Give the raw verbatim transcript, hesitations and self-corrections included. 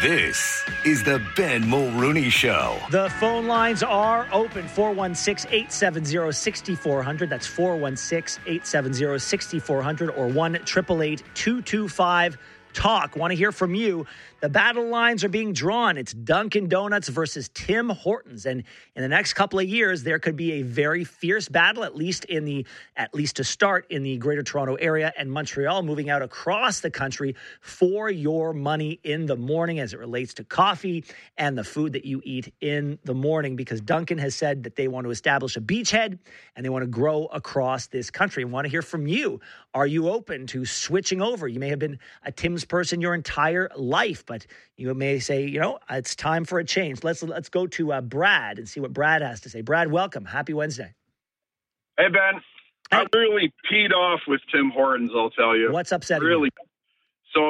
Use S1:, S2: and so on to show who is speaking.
S1: This is the Ben Mulrooney Show.
S2: The phone lines are open. four one six, eight seven zero, six four zero zero. That's four one six, eight seven zero, six four zero zero or one eight eight eight, two two five, talk. Want to hear from you. The battle lines are being drawn. It's Dunkin' Donuts versus Tim Hortons. And in the next couple of years, there could be a very fierce battle, at least in the, at least to start in the Greater Toronto area and Montreal, moving out across the country for your money in the morning as it relates to coffee and the food that you eat in the morning, because Dunkin' has said that they want to establish a beachhead and they want to grow across this country. And want to hear from you. Are you open to switching over? You may have been a Tim's person your entire life, but you may say, you know, it's time for a change. Let's let's go to uh, Brad and see what Brad has to say. Brad, welcome. Happy Wednesday.
S3: Hey, Ben.
S2: Hey.
S3: I'm really peed off with Tim Hortons, I'll tell you.
S2: What's upsetting
S3: really,
S2: you?